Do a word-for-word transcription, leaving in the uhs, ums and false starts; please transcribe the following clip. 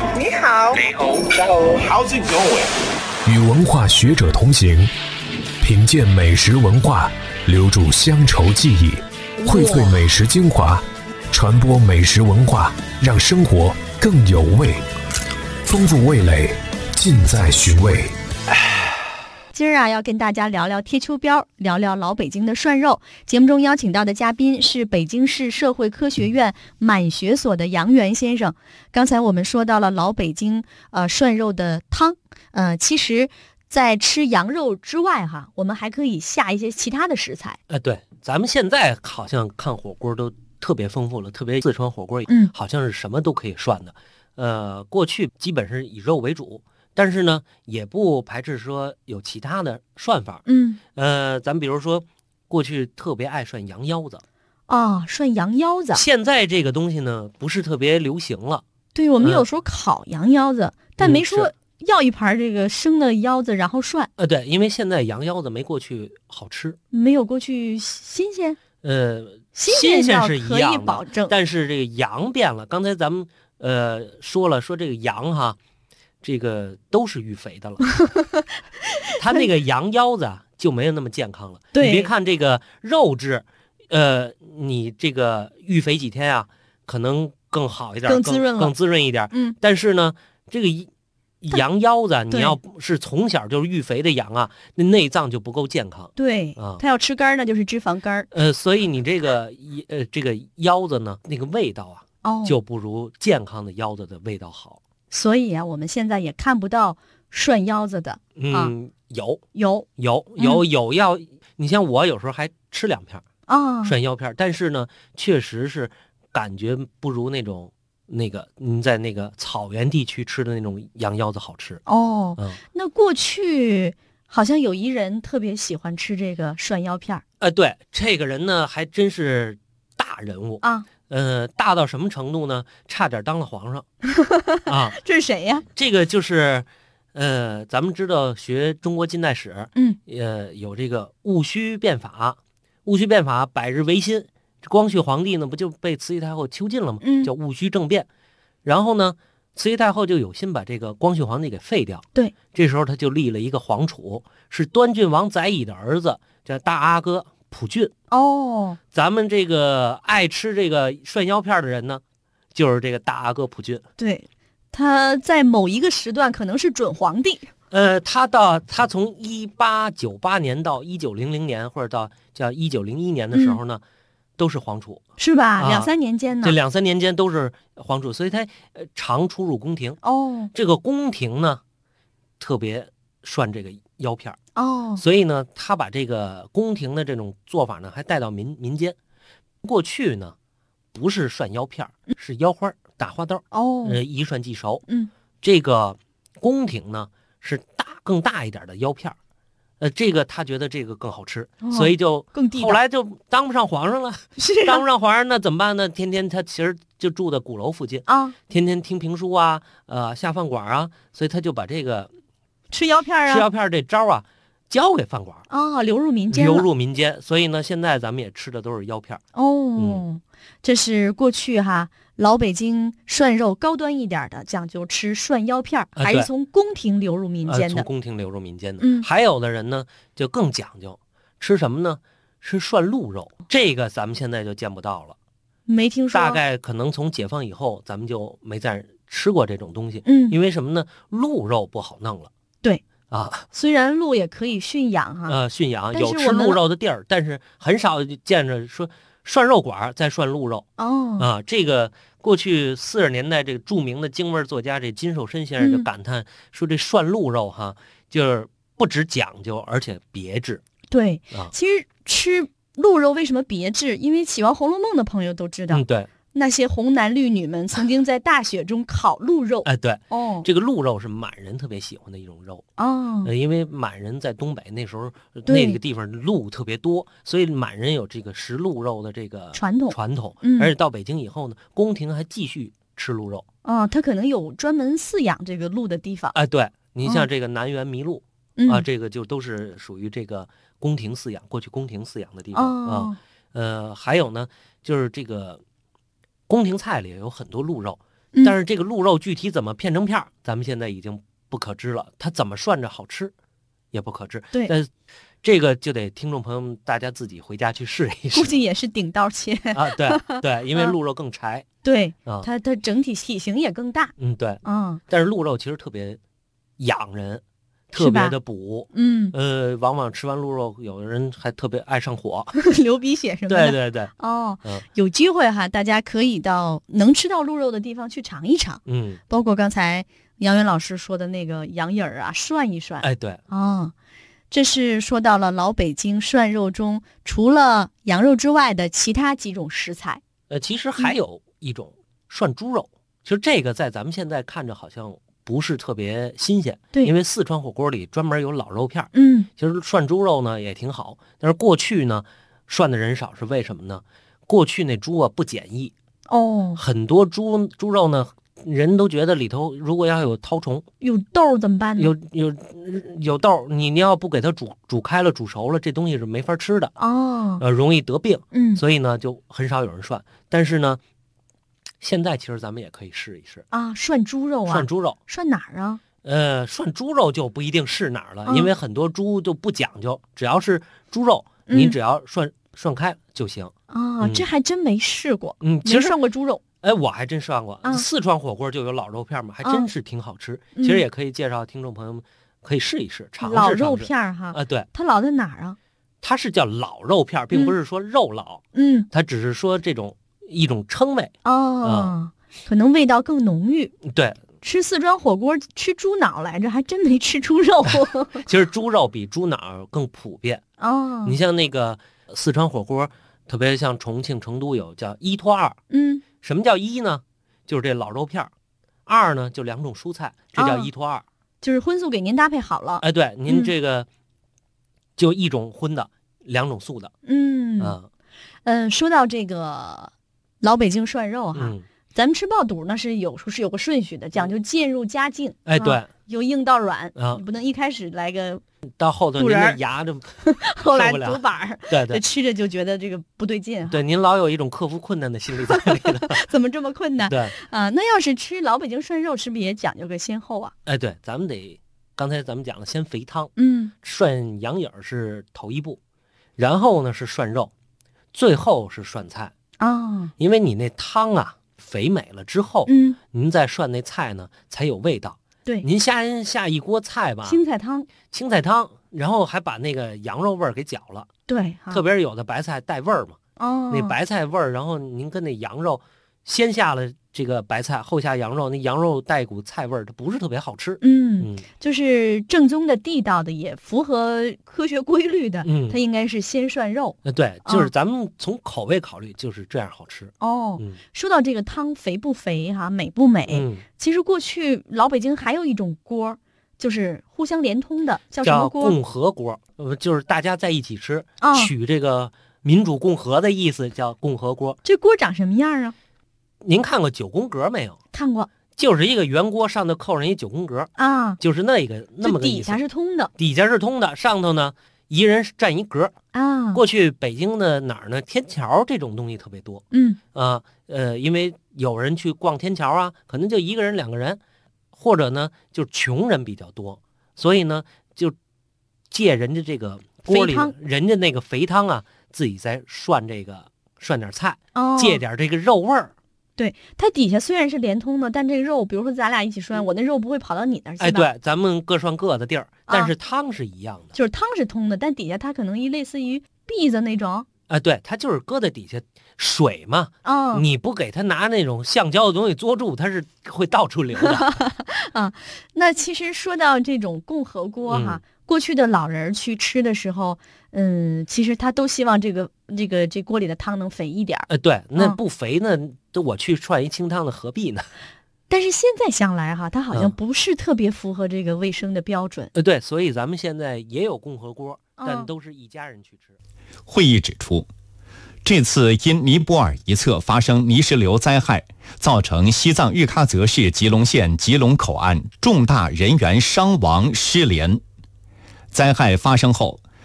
你好， 你好 ，How's it going？ 与文化学者同行，品鉴美食文化，留住乡愁记忆，荟萃美食精华，传播美食文化，让生活更有味。丰富味蕾，尽在寻味。 今儿啊，要跟大家聊聊贴秋膘，聊聊老北京的涮肉。节目中邀请到的嘉宾是北京市社会科学院满学所的杨元先生。刚才我们说到了老北京呃涮肉的汤，呃，其实，在吃羊肉之外哈，我们还可以下一些其他的食材。 呃，对，咱们现在好像看火锅都特别丰富了，特别四川火锅， 嗯， 好像是什么都可以涮的。呃，过去基本是以肉为主。但是呢，也不排斥说有其他的涮法。 嗯， 呃，咱比如说，过去特别爱涮羊腰子。 啊，涮羊腰子。 现在这个东西呢，不是特别流行了。 对，我们有时候烤羊腰子，嗯、但没说要一盘这个生的腰子然后涮。 呃，对，因为现在羊腰子没过去好吃， 没有过去新鲜。 呃， 新鲜是一样的， 可以保证， 但是这个羊变了。刚才咱们呃说了，说这个羊哈。这个都是育肥的了，它那个羊腰子就没有那么健康了。 对， 你别看这个肉质，呃，你这个育肥几天啊，可能更好一点， 更滋润了， 更滋润一点。 嗯， 但是呢，这个羊腰子你要是从小就是育肥的羊啊，那内脏就不够健康。 对， 啊， 它要吃肝呢，就是脂肪肝。 呃，所以你这个呃这个腰子呢，那个味道啊， 哦， 就不如健康的腰子的味道好。 所以啊，我们现在也看不到涮腰子的。 嗯， 啊、 有有有有有要，你像我有时候还吃两片啊， 涮腰片，但是呢，确实是感觉不如那种那个你在那个草原地区吃的那种羊腰子好吃。 哦， 嗯， 那过去好像有一人特别喜欢吃这个涮腰片。 呃，对，这个人呢还真是大人物啊。 呃，大到什么程度呢？差点当了皇上啊！ 这是谁呀？ 这个就是，呃，咱们知道学中国近代史， 嗯， 呃，有这个戊戌变法，戊戌变法百日维新，光绪皇帝呢不就被慈禧太后囚禁了吗？ 嗯， 叫戊戌政变。然后呢，慈禧太后就有心把这个光绪皇帝给废掉。 对， 这时候他就立了一个皇储，是端郡王载乙的儿子，叫大阿哥溥俊。 哦， 咱们这个爱吃这个涮腰片的人呢，就是这个大阿哥溥俊。 对，他在某一个时段可能是准皇帝。 呃，他到他从一八九八年到一九零零年，或者到叫一九零一年的时候呢，嗯、都是皇储， 是吧？ 啊、 两三年间呢， 这两三年间都是皇储，所以他呃常出入宫廷。 哦， 这个宫廷呢，特别涮这个腰片。 哦， 所以呢，他把这个宫廷的这种做法呢，还带到民民间。过去呢，不是涮腰片，是腰花打花刀。 哦， 呃，一涮即熟。 嗯， 这个宫廷呢是大更大一点的腰片，呃，这个他觉得这个更好吃， 哦、 所以就更地道。 后来就当不上皇上了， 是、啊、 当不上皇上，那怎么办呢？天天他其实就住在鼓楼附近啊， 天天听评书啊，呃，下饭馆啊，所以他就把这个吃腰片啊， 吃腰片这招啊。交给饭馆啊、哦，流入民间， 流入民间，所以呢，现在咱们也吃的都是腰片哦、 嗯。 这是过去哈老北京涮肉高端一点的，讲究吃涮腰片， 啊、 还是从宫廷流入民间的。 呃、从宫廷流入民间的。 嗯， 还有的人呢就更讲究，吃什么呢？吃涮鹿肉，这个咱们现在就见不到了， 没听说。 大概可能从解放以后，咱们就没再吃过这种东西。 嗯， 因为什么呢？鹿肉不好弄了。 对。 啊， 虽然鹿也可以驯养哈， 呃，驯养有吃鹿肉的地儿，但是很少见着说涮肉馆在涮鹿肉。 哦， 啊，这个过去四十年代这个著名的京味作家这金寿申先生就感叹说，这涮鹿肉哈，嗯、就是不只讲究，而且别致。 对， 啊， 其实吃鹿肉为什么别致？因为喜欢《红楼梦》的朋友都知道， 嗯，对。 那些红男绿女们曾经在大雪中烤鹿肉。 哎，对， 哦， 这个鹿肉是满人特别喜欢的一种肉。 哦， 呃，因为满人在东北那时候那个地方鹿特别多，所以满人有这个食鹿肉的这个传统传统。 嗯， 而且到北京以后呢，宫廷还继续吃鹿肉。 哦，他可能有专门饲养这个鹿的地方。 哎，对，你像这个南园麋鹿、 嗯、 啊，这个就都是属于这个宫廷饲养，过去宫廷饲养的地方、 哦、 啊。呃，还有呢，就是这个。宫廷菜里有很多鹿肉， 嗯、 但是这个鹿肉具体怎么片成片，咱们现在已经不可知了。它怎么涮着好吃，也不可知。 对， 但这个就得听众朋友们大家自己回家去试一试。 估计也是顶刀切啊，对对，因为鹿肉更柴。 对， 啊， 它它整体体型也更大。 嗯，对， 嗯， 但是鹿肉其实特别养人。特别的补， 嗯， 呃，往往吃完鹿肉，有的人还特别爱上火， 流鼻血什么的。 对对对， 哦， 嗯， 有机会哈，大家可以到能吃到鹿肉的地方去尝一尝， 嗯， 包括刚才杨元老师说的那个羊眼儿啊，涮一涮， 哎，对， 哦，这是说到了老北京涮肉中除了羊肉之外的其他几种食材。 呃，其实还有一种涮猪肉，其实这个在咱们现在看着好像不是特别新鲜， 对， 因为四川火锅里专门有老肉片， 嗯， 其实涮猪肉呢也挺好，但是过去呢涮的人少，是为什么呢？过去那猪啊不检疫， 哦， 很多猪猪肉呢，人都觉得里头如果要有绦虫， 有豆怎么办呢？ 有有有豆，你你要不给它煮煮开了、煮熟了，这东西是没法吃的哦， 呃，容易得病， 嗯， 所以呢就很少有人涮，但是呢。现在其实咱们也可以试一试啊，涮猪肉啊， 涮猪肉， 涮哪儿啊？ 呃，涮猪肉就不一定是哪儿了， 嗯、 因为很多猪就不讲究，只要是猪肉，嗯、你只要涮涮开就行。 啊、嗯，这还真没试过， 嗯，其实涮过猪肉。 哎，我还真涮过。 嗯、 四川火锅就有老肉片嘛，还真是挺好吃。嗯、其实也可以介绍听众朋友们可以试一试，尝试老肉片哈。 啊，对， 它老在哪儿啊？ 它是叫老肉片，并不是说肉老， 嗯， 它只是说这种一种称谓。 哦。 嗯可能味道更浓郁。 对， 吃四川火锅吃猪脑来着，还真没吃猪肉。 其实猪肉比猪脑更普遍哦。 你像那个四川火锅，特别像重庆、成都有叫一拖二。 嗯， 什么叫一呢？就是这老肉片儿。二呢，就两种蔬菜，这叫一拖二。哦、 就是荤素给您搭配好了。 哎，对，您这个、嗯、就一种荤的，两种素的。 嗯嗯嗯，说到这个老北京涮肉哈。 嗯咱们吃爆肚那是有是有个顺序的，讲究渐入佳境。 哎，对， 啊、由硬到软， 啊、 你不能一开始来个到后头您的牙就后来竹板， 对对， 吃着就觉得这个不对劲。 对，您老有一种克服困难的心理在里头。 怎么这么困难？ 对啊，那要是吃老北京涮肉，是不是也讲究个先后啊？ 哎，对，咱们得刚才咱们讲了，先肥汤， 嗯， 涮羊眼是头一步，然后呢是涮肉，最后是涮菜啊、哦， 因为你那汤啊。肥美了之后， 嗯， 您再涮那菜呢才有味道。 对， 您下下一锅菜吧， 青菜汤， 青菜汤，然后还把那个羊肉味儿给搅了。 对， 特别是有的白菜带味儿嘛， 哦， 那白菜味儿，然后您跟那羊肉，先下了这个白菜，后下羊肉，那羊肉带一股菜味儿，它不是特别好吃。 嗯，嗯就是正宗的、地道的，也符合科学规律的。 嗯， 它应该是先涮肉。 呃，对，就是咱们从口味考虑，就是这样好吃。 哦， 嗯、 说到这个汤肥不肥哈、啊，美不美？ 嗯， 其实过去老北京还有一种锅，就是互相连通的，叫什么锅？ 叫共和锅，呃，就是大家在一起吃， 哦、 取这个民主共和的意思，叫共和锅。 这锅长什么样啊？ 您看过九宫格没有？ 看过， 就是一个圆锅，上头扣上一九宫格啊， 就是那个那么个意思。 底下是通的， 底下是通的，上头呢一人占一格啊。 过去北京的哪儿呢？天桥这种东西特别多， 嗯啊呃，因为有人去逛天桥啊，可能就一个人两个人，或者呢就穷人比较多，所以呢就借人家这个锅里人家那个肥汤啊，自己再涮这个涮点菜， 哦、 借点这个肉味儿。 对，它底下虽然是连通的，但这个肉，比如说咱俩一起涮，我那肉不会跑到你那儿去吧？ 哎，对，咱们各涮各的地儿，但是汤是一样的， 啊、就是汤是通的，但底下它可能一类似于篦子那种。 哎，对，它就是搁在底下水嘛， 啊、哦， 你不给它拿那种橡胶的东西捉住，它是会到处流的。 啊，那其实说到这种共和锅哈。嗯，过去的老人去吃的时候，嗯，其实他都希望这个这个这锅里的汤能肥一点。 呃，对，那不肥呢，都、嗯、我去涮一清汤的，何必呢？ 但是现在想来哈，它好像不是特别符合这个卫生的标准。 呃、嗯，对，所以咱们现在也有共和锅，但都是一家人去吃。 嗯、会议指出，这次因尼泊尔一侧发生泥石流灾害，造成西藏日喀则市吉隆县吉隆口岸重大人员伤亡失联。灾害发生后，